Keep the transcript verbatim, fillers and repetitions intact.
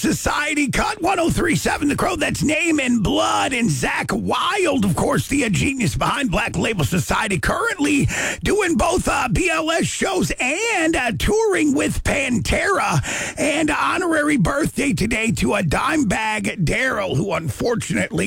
Society cut one oh three point seven The Crow. That's Name and Blood. And Zach Wild, of course, the uh, genius behind Black Label Society, currently doing both uh, B L S shows and uh, touring with Pantera. And honorary birthday today to a Dimebag Daryl, who unfortunately